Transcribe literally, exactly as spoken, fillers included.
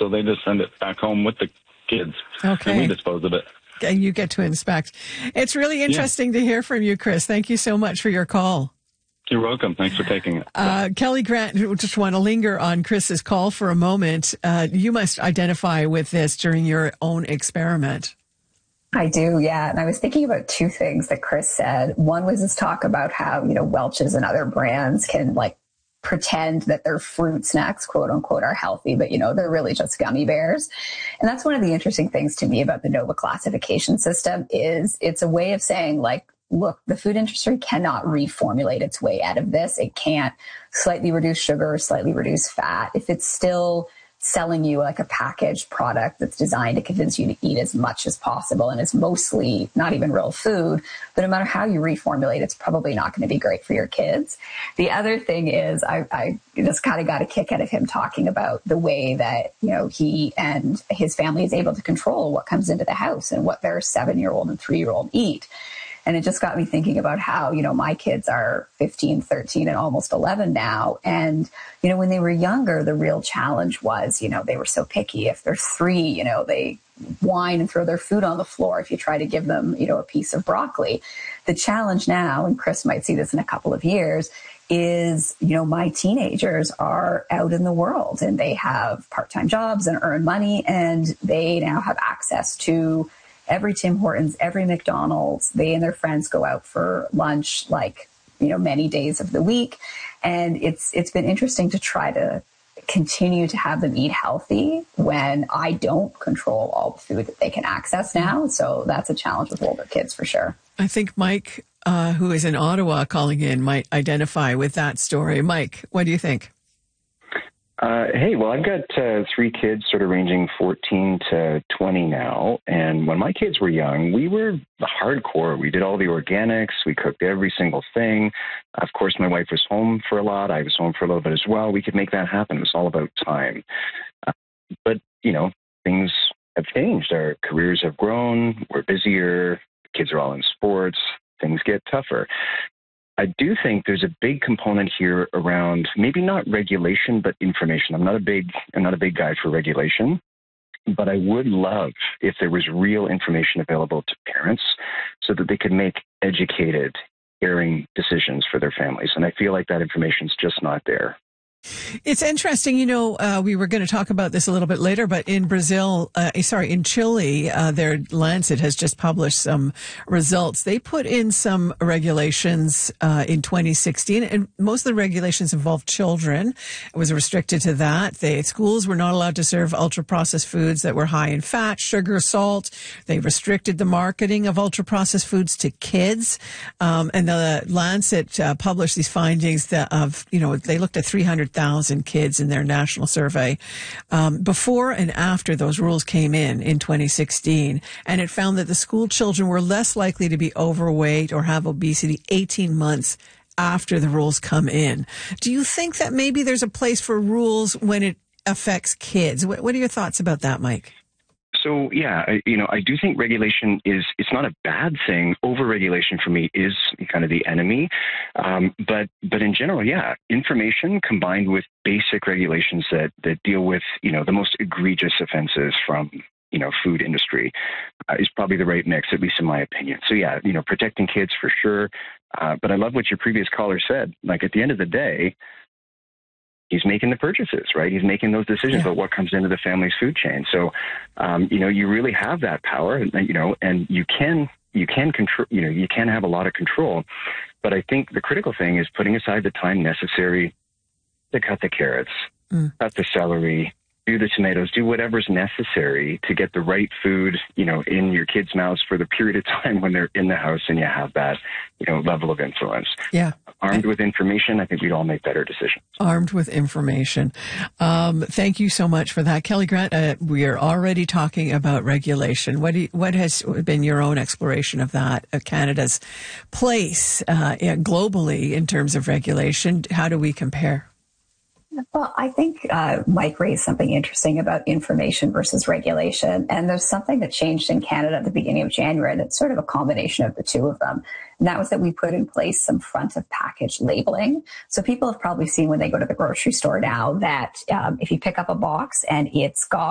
so they just send it back home with the kids. Okay. And we dispose of it. And you get to inspect. It's really interesting yeah. to hear from you, Chris. Thank you so much for your call. You're welcome. Thanks for taking it. Uh, Kelly Grant, just want to linger on Chris's call for a moment. Uh, you must identify with this during your own experiment. I do, yeah. And I was thinking about two things that Chris said. One was his talk about how, you know, Welch's and other brands can like pretend that their fruit snacks, quote unquote, are healthy, but, you know, they're really just gummy bears. And that's one of the interesting things to me about the NOVA classification system is it's a way of saying, like, look, the food industry cannot reformulate its way out of this. It can't slightly reduce sugar or slightly reduce fat. If it's still selling you like a packaged product that's designed to convince you to eat as much as possible and is mostly not even real food, but no matter how you reformulate, it's probably not going to be great for your kids. The other thing is I, I just kind of got a kick out of him talking about the way that, you know, he and his family is able to control what comes into the house and what their seven-year-old and three-year-old eat. And it just got me thinking about how, you know, my kids are fifteen, thirteen, and almost eleven now. And, you know, when they were younger, the real challenge was, you know, they were so picky. If they're three, you know, they whine and throw their food on the floor if you try to give them, you know, a piece of broccoli. The challenge now, and Chris might see this in a couple of years, is, you know, my teenagers are out in the world and they have part-time jobs and earn money, and they now have access to every Tim Hortons, every McDonald's. They and their friends go out for lunch, like, you know, many days of the week. And it's it's been interesting to try to continue to have them eat healthy when I don't control all the food that they can access now. So that's a challenge with older kids for sure. I think Mike, uh, who is in Ottawa calling in, might identify with that story. Mike, what do you think? Uh, hey, well, I've got uh, three kids sort of ranging fourteen to twenty now. And when my kids were young, we were hardcore. We did all the organics. We cooked every single thing. Of course, my wife was home for a lot. I was home for a little bit as well. We could make that happen. It was all about time. Uh, but, you know, things have changed. Our careers have grown. We're busier. Kids are all in sports. Things get tougher. I do think there's a big component here around maybe not regulation, but information. I'm not a big, I'm not a big guy for regulation, but I would love if there was real information available to parents so that they could make educated, caring decisions for their families. And I feel like that information is just not there. It's interesting, you know, uh, we were going to talk about this a little bit later, but in Brazil, uh, sorry, in Chile, uh, their Lancet has just published some results. They put in some regulations uh, in twenty sixteen, and most of the regulations involved children. It was restricted to that. They, schools were not allowed to serve ultra-processed foods that were high in fat, sugar, salt. They restricted the marketing of ultra-processed foods to kids. Um, and the Lancet uh, published these findings that of, you know, they looked at three hundred thousand kids in their national survey um, before and after those rules came in in twenty sixteen, and it found that the school children were less likely to be overweight or have obesity eighteen months after the rules come in. Do you think that maybe there's a place for rules when it affects kids? What, what are your thoughts about that, Mike? So, yeah, I, you know, I do think regulation is, it's not a bad thing. Over-regulation for me is kind of the enemy. Um, but but in general, yeah, information combined with basic regulations that, that deal with, you know, the most egregious offenses from, you know, food industry uh, is probably the right mix, at least in my opinion. So, yeah, you know, protecting kids for sure. Uh, but I love what your previous caller said. Like, at the end of the day, he's making the purchases, right? He's making those decisions yeah. about what comes into the family's food chain. So, um, you know, you really have that power, you know, and you can, you can control, you know, you can have a lot of control. But I think the critical thing is putting aside the time necessary to cut the carrots, mm. cut the celery, do the tomatoes, do whatever's necessary to get the right food, you know, in your kids' mouths for the period of time when they're in the house and you have that, you know, level of influence. Yeah. Armed with information, I think we'd all make better decisions. Armed with information. Um, thank you so much for that. Kelly Grant, uh, we are already talking about regulation. What do you, what has been your own exploration of that, of Canada's place uh, globally in terms of regulation? How do we compare? Well, I think uh, Mike raised something interesting about information versus regulation. And there's something that changed in Canada at the beginning of January that's sort of a combination of the two of them. And that was that we put in place some front of package labeling. So people have probably seen when they go to the grocery store now that um, if you pick up a box and it's got